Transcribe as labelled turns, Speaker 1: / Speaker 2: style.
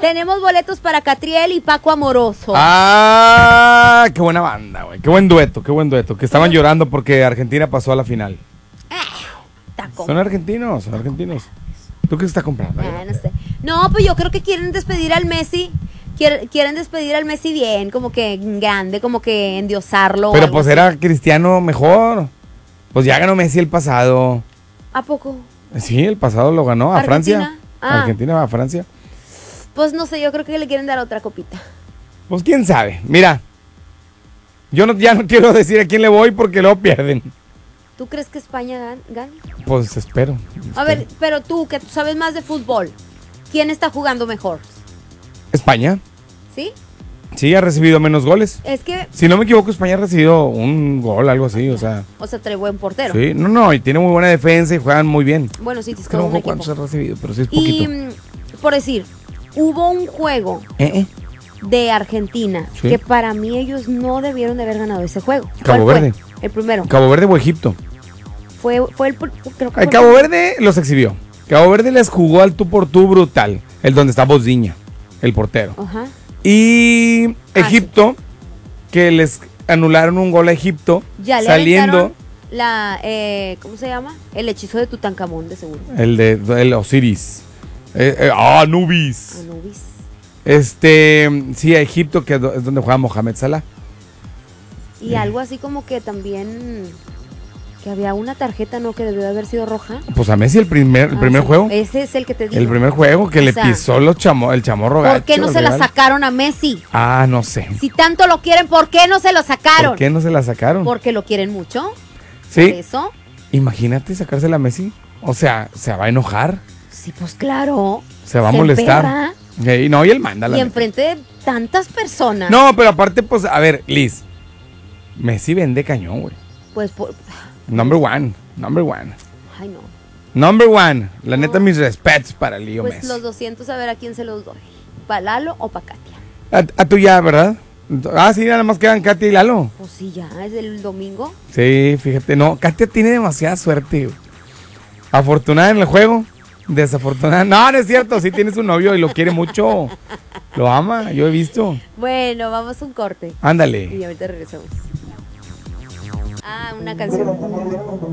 Speaker 1: Tenemos boletos para Catriel y Paco Amoroso.
Speaker 2: Ah, qué buena banda, güey. Qué buen dueto. Que estaban llorando porque Argentina pasó a la final. Son argentinos. ¿Tú qué estás comprando?
Speaker 1: No sé. No, pues yo creo que quieren despedir al Messi. Quieren despedir al Messi bien, como que grande, como que endiosarlo.
Speaker 2: Pero pues así. Era Cristiano mejor. Pues ya ganó Messi el pasado.
Speaker 1: ¿A poco?
Speaker 2: Sí, el pasado lo ganó a Francia. Argentina va a Francia.
Speaker 1: Pues no sé, yo creo que le quieren dar otra copita.
Speaker 2: Pues quién sabe. Mira, yo ya no quiero decir a quién le voy porque luego pierden.
Speaker 1: ¿Tú crees que España gane?
Speaker 2: Pues espero.
Speaker 1: A ver, pero tú, que tú sabes más de fútbol, ¿quién está jugando mejor?
Speaker 2: España.
Speaker 1: ¿Sí?
Speaker 2: Sí, ha recibido menos goles.
Speaker 1: Es que...
Speaker 2: Si no me equivoco, España ha recibido un gol, algo así, o sea...
Speaker 1: O sea, trae buen portero.
Speaker 2: Sí, no, y tiene muy buena defensa y juegan muy bien.
Speaker 1: Bueno, sí,
Speaker 2: es que no sé cuántos ha recibido, pero sí es poquito.
Speaker 1: Y, por decir, hubo un juego de Argentina que para mí ellos no debieron de haber ganado ese juego.
Speaker 2: Cabo Verde.
Speaker 1: El primero.
Speaker 2: Cabo Verde o Egipto.
Speaker 1: Fue el... Creo que
Speaker 2: Cabo Verde los exhibió. Cabo Verde les jugó al tú por tú brutal. El donde está Bosdiña, el portero.
Speaker 1: Ajá.
Speaker 2: Y Egipto, que les anularon un gol a Egipto,
Speaker 1: ya
Speaker 2: saliendo
Speaker 1: le ¿cómo se llama? El hechizo de Tutankamón, de seguro.
Speaker 2: El Osiris. Anubis.
Speaker 1: Anubis.
Speaker 2: Sí, a Egipto, que es donde juega Mohamed Salah.
Speaker 1: Y algo así como que también... Que había una tarjeta, ¿no? Que debió de haber sido roja.
Speaker 2: Pues a Messi el primer juego.
Speaker 1: Ese es el que te digo.
Speaker 2: El primer juego que le pisó el chamorro gacho.
Speaker 1: ¿Por qué no se la sacaron a Messi?
Speaker 2: No sé.
Speaker 1: Si tanto lo quieren, ¿por qué no se lo sacaron?
Speaker 2: ¿Por qué no se la sacaron?
Speaker 1: Porque lo quieren mucho.
Speaker 2: Sí.
Speaker 1: ¿Por eso?
Speaker 2: Imagínate sacársela a Messi. O sea, ¿se va a enojar?
Speaker 1: Sí, pues claro.
Speaker 2: Se va a molestar. No, y él manda la
Speaker 1: Y enfrente de tantas personas.
Speaker 2: No, pero aparte, pues, a ver, Liz. Messi vende cañón, güey.
Speaker 1: Pues
Speaker 2: Number one.
Speaker 1: Ay, no.
Speaker 2: Number one. La neta, mis respetos para Leo
Speaker 1: Messi.
Speaker 2: Messi.
Speaker 1: Pues los 200, a ver a quién se los doy. ¿Para Lalo o para Katia?
Speaker 2: A tú ya, ¿verdad? Sí, nada más quedan Katia y Lalo.
Speaker 1: Pues sí, ya, es el domingo.
Speaker 2: Sí, fíjate. No, Katia tiene demasiada suerte, güey. Afortunada en el juego. Desafortunada. No es cierto. Sí tiene su novio y lo quiere mucho. Lo ama, yo he visto.
Speaker 1: Bueno, vamos a un corte.
Speaker 2: Ándale.
Speaker 1: Y ahorita regresamos. Una canción.